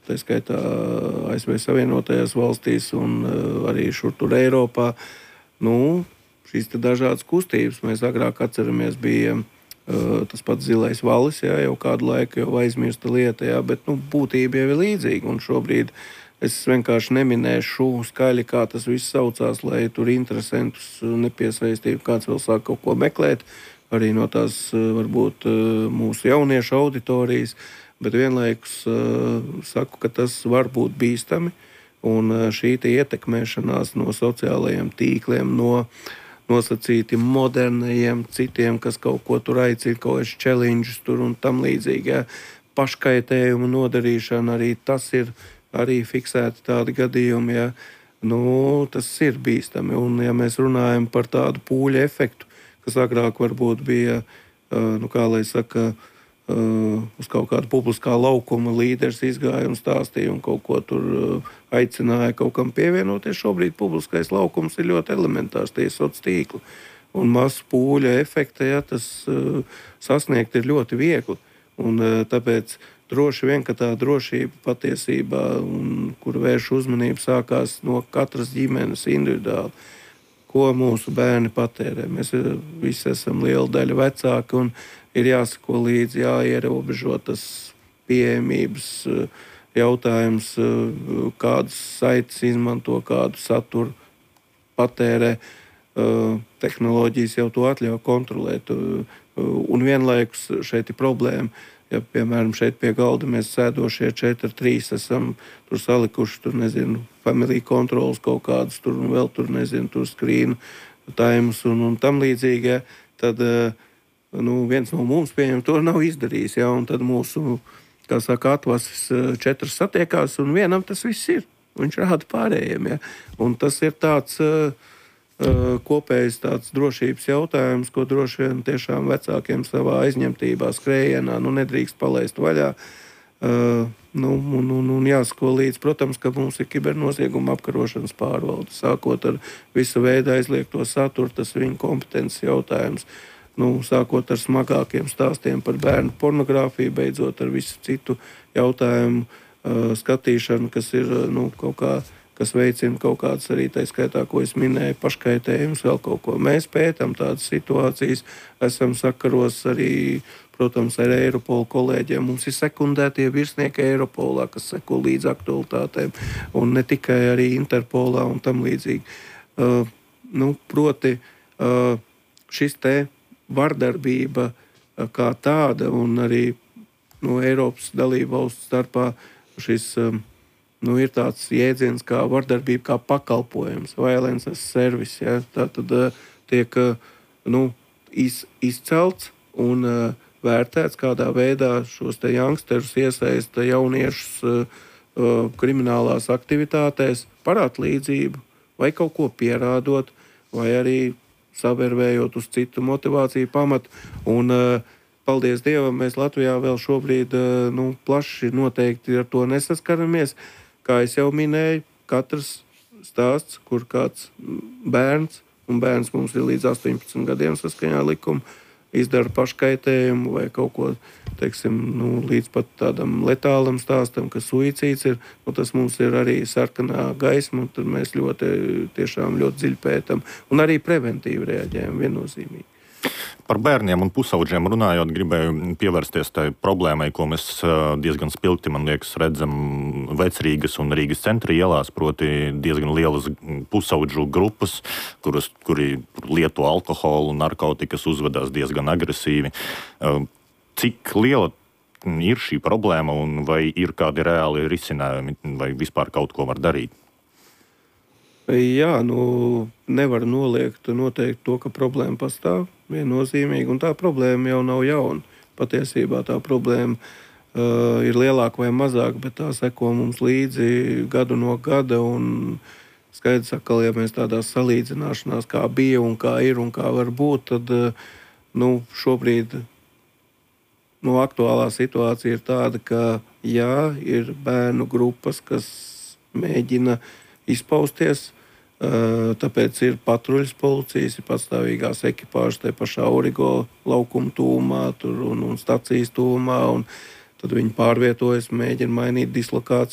tā skaitā ASV Savienotajās valstīs un arī šur tur Eiropā. Šīs dažādas kustības mēs agrāk atceramies, bija tas pats zilais valis, jā, jau kādu laiku jau aizmirsta lieta, jā, bet būtība jau ir līdzīga. Un šobrīd es vienkārši neminēšu skaļi, kā tas viss saucās, lai tur interesantus nepiesaistītu. Kāds vēl sāk kaut ko meklēt, arī no tās varbūt mūsu jauniešu auditorijas, bet vienlaikus saku, ka tas var būt bīstami. Un šī ietekmēšanās no sociālajiem tīkliem, no nosacīti modernajiem citiem, kas kaut ko tur aicina, kaut kāds challenges tur un tam līdzīgi. Ja. Paškaitējumu nodarīšana, arī tas ir arī fiksēti tādi gadījumi. Ja. Tas ir bīstami. Un ja mēs runājam par tādu pūļu efektu, kas agrāk varbūt bija, kā lai saka, uz kaut kādu publiskā laukuma līderis izgāja un stāstīja un kaut ko tur aicināja kaut kam pievienoties. Šobrīd publiskais laukums ir ļoti elementārs, tie ir sociālie tīkli. Un masu pūļa efekta, ja, tas sasniegt ir ļoti viegli. Un tāpēc droši vien, ka tā drošība patiesībā, kur vērš uzmanību, sākās no katras ģimenes individuāli. Ko mūsu bērni patērē. Mēs visi esam liela daļa vecāki un ir jāsako līdzi, jāierobežo tas pieejamības jautājums, kādus saites izmanto, kādu saturu patērē. Tehnoloģijas jau to atļauj kontrolēt. Un vienlaikus šeit ir problēma. Ja, piemēram, šeit pie galda mēs sēdošie 4-3 esam tur salikuši, family controls kaut kādas, tur un vēl tur, tur screen times un tam līdzīgi, ja, tad viens no mums pieņem to nav izdarījis, ja, un tad mūsu, kā saka, atvasis 4 satiekās, un vienam tas viss ir. Viņš rāda pārējiem, ja. Un tas ir tāds kopējs tāds drošības jautājums, ko droši vien tiešām vecākiem savā aizņemtībā, skrējienā nedrīkst palaist vaļā. Un jāsako līdzi, protams, ka mums ir kibernozieguma apkarošanas pārvalde, sākot ar visu veidu aizliegto saturu, tas ir viņa kompetences jautājums. Sākot ar smagākiem stāstiem par bērnu pornogrāfiju, beidzot ar visu citu jautājumu skatīšanu, kas ir kaut kā, kas veicina kaut kādas arī tā skaitā, ko es minēju, paškaitējumus, vēl kaut ko. Mēs pētam tādas situācijas, esam sakaros arī, protams, ar Eiropolu kolēģiem. Mums ir sekundētie virsnieki Eiropolā, kas seko līdz aktualitātēm, un ne tikai arī Interpolā un tam līdzīgi. Proti, šis te vardarbība kā tāda un arī Eiropas dalību valstu starpā šis ir tāds jēdziens kā vardarbība, kā pakalpojums, violence as service. Ja? Tā tad tiek izcelts un vērtēts, kādā veidā šos te youngsterus iesaista jauniešus kriminālās aktivitātēs par atlīdzību, vai kaut ko pierādot, vai arī savervējot uz citu motivāciju pamatu. Un paldies Dievam, mēs Latvijā vēl šobrīd plaši noteikti ar to nesaskaramies. Kā es jau minēju, katrs stāsts, kur kāds bērns, un bērns mums ir līdz 18 gadiem saskaņā likumu, izdara paškaitējumu vai kaut ko, līdz pat tādam letālam stāstam, ka suicīds ir, tas mums ir arī sarkanā gaisma, un tad mēs tiešām ļoti dziļi pētam, un arī preventīvi reaģējam viennozīmīgi. Par bērniem un pusaudžiem runājot, gribēju pievērsties tai problēmai, ko mēs diezgan spilgti, man liekas, redzam Vecrīgas un Rīgas centra ielās, proti diezgan lielas pusaudžu grupas, kuri lieto alkoholu un narkotikas, uzvedās diezgan agresīvi. Cik liela ir šī problēma un vai ir kādi reāli risinājumi vai vispār kaut ko var darīt? Jā, nevar noliegt noteikti to, ka problēma pastāv viennozīmīgi, un tā problēma jau nav jauna. Patiesībā tā problēma ir lielāka vai mazāka, bet tā seko mums līdzi gadu no gada, un skaidrs, ka, ja mēs tādās salīdzināšanās, kā bija un kā ir un kā var būt, tad šobrīd aktuālā situācija ir tāda, ka jā, ir bērnu grupas, kas mēģina izpausties, tāpēc ir patruļas policijas, ir patstāvīgās ekipāžas tajā pašā Origo laukuma tūmā un stacijas tūmā, un tad viņi pārvietojas, mēģina mainīt dislokāciju.